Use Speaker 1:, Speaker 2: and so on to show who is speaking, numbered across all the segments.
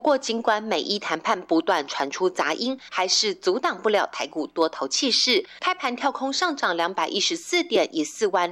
Speaker 1: 不过，尽管美伊谈判不断传出杂音，还是阻挡不了台股多头气势。开盘跳空上涨214点，以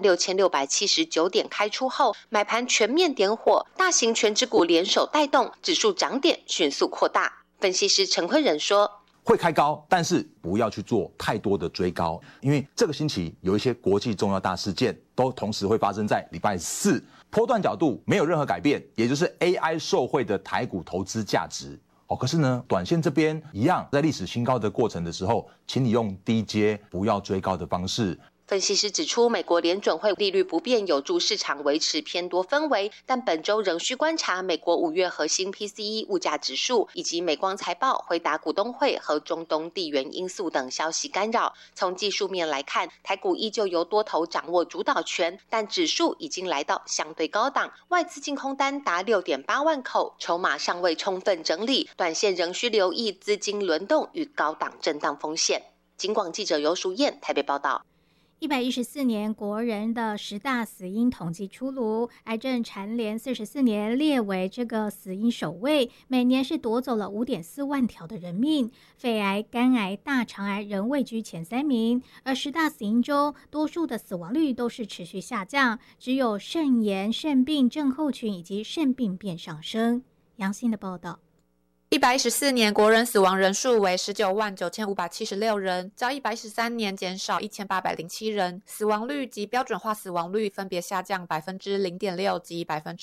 Speaker 1: 46679点开出后，买盘全面点火，大型全指股联手带动，指数涨点迅速扩大。分析师陈坤仁说。
Speaker 2: 会开高，但是不要去做太多的追高，因为这个星期有一些国际重要大事件都同时会发生在礼拜四，波段角度没有任何改变，也就是 AI 受惠的台股投资价值。可是呢，短线这边一样，在历史新高的过程的时候，请你用低阶不要追高的方式。
Speaker 1: 分析师指出，美国联准会利率不变有助市场维持偏多氛围，但本周仍需观察美国5月核心 PCE 物价指数以及美光财报、辉达股东会和中东地缘因素等消息干扰。从技术面来看，台股依旧由多头掌握主导权，但指数已经来到相对高档，外资净空单达 6.8 万口，筹码尚未充分整理，短线仍需留意资金轮动与高档震荡风险。警广记者游淑燕台北报道。
Speaker 3: 114年国人的10大死因统计出炉，癌症蝉联44年列为这个死因首位，每年是夺走了 5.4 万条的人命。肺癌、肝癌、大肠癌仍位居前3名，而10大死因中，多数的死亡率都是持续下降，只有肾炎、肾病症候群以及肾病变上升。杨欣的报道。
Speaker 4: 114年国人死亡人数为199576人，较113年减少1807人，死亡率及标准化死亡率分别下降 0.6% 及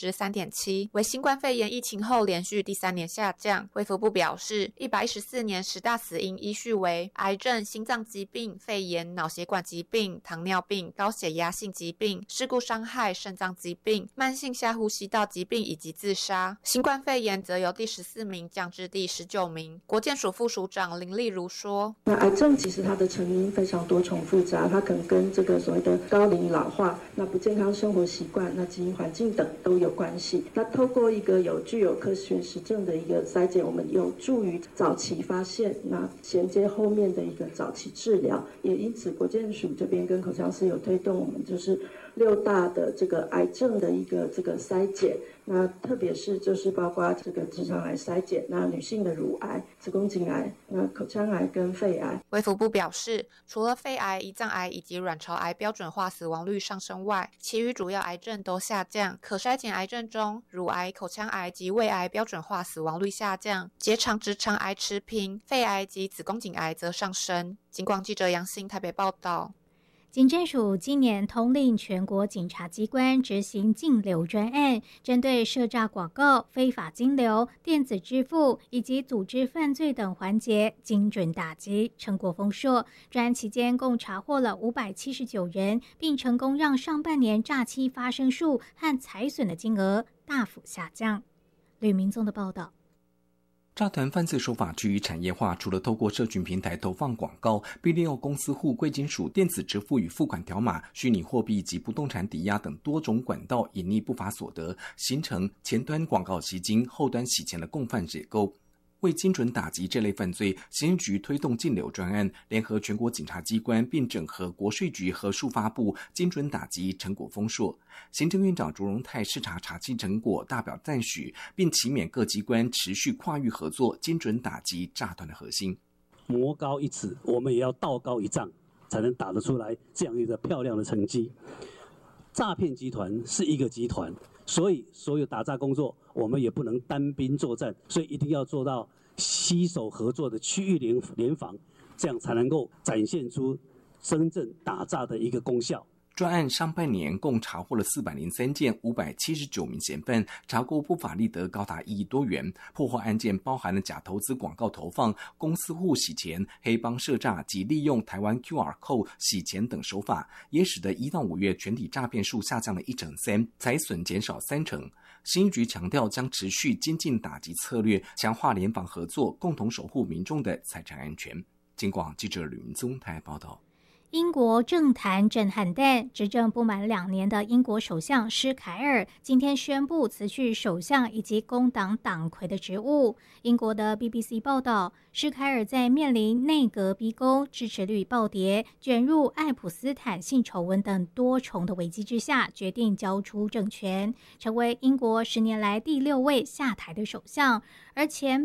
Speaker 4: 3.7%， 为新冠肺炎疫情后连续第3年下降。卫福部表示，114年10大死因依序为癌症、心脏疾病、肺炎、脑血管疾病、糖尿病、高血压性疾病、事故伤害、肾脏疾病、慢性下呼吸道疾病以及自杀。新冠肺炎则由第14名降至第19名。国健署副署长林丽如说：“
Speaker 5: 那癌症其实它的成因非常多重复杂，它可能跟这个所谓的高龄老化、那不健康生活习惯、那基因环境等都有关系。那透过一个具有科学实证的一个筛检，我们有助于早期发现，那衔接后面的一个早期治疗。也因此，国健署这边跟口腔师有推动我们就是6大的这个癌症的一个这个筛检。”那特别是就是包括这个直肠癌筛检，那女性的乳癌、子宫颈癌、那口腔癌跟肺癌。
Speaker 4: 卫福部表示，除了肺癌、胰脏癌以及卵巢癌标准化死亡率上升外，其余主要癌症都下降。可筛检癌症中，乳癌、口腔癌及胃癌标准化死亡率下降，结肠、直肠癌持平，肺癌及子宫颈癌则上升。警广记者杨欣台北报道。
Speaker 3: 警政署今年通令全国警察机关执行禁流专案，针对涉诈广告、非法金流、电子支付以及组织犯罪等环节精准打击，成果丰硕。专案期间共查获了579人，并成功让上半年诈欺发生数和财损的金额大幅下降。吕明宗的报道。
Speaker 6: 诈团犯罪手法趋于产业化，除了透过社群平台投放广告，并利用公司户、贵金属、电子支付与付款条码、虚拟货币及不动产抵押等多种管道隐匿不法所得，形成前端广告吸金、后端洗钱的共犯结构。为精准打击这类犯罪，刑警局推动禁流专案，联合全国警察机关，并整合国税局和数发部，精准打击成果丰硕。行政院长卓荣泰视察查缉成果，大表赞许，并期勉各机关持续跨域合作，精准打击诈团的核心。
Speaker 7: 魔高一尺，我们也要道高一丈，才能打得出来这样一个漂亮的成绩。诈骗集团是一个集团，所以所有打诈工作我们也不能单兵作战，所以一定要做到携手合作的区域联防，这样才能够展现出真正打诈的一个功效。
Speaker 6: 专案上半年共查获了403件，579名嫌犯，查获不法利得高达1亿多元。破获案件包含了假投资广告投放、公司户洗钱、黑帮设诈及利用台湾 QR Code 洗钱等手法，也使得1到5月全体诈骗数下降了1/3，财损减少30%。刑警局强调将持续精进打击策略，强化联防合作，共同守护民众的财产安全。警广记者吕明宗台报道。
Speaker 3: 英国政坛震撼弹，执政不满2年的英国首相施凯尔今天宣布辞去首相以及工党党魁的职务。英国的 BBC 报道，施凯尔在面临内阁逼宫、支持率暴跌、卷入爱普斯坦性丑闻等多重的危机之下，决定交出政权，成为英国10年来第6位下台的首相。而前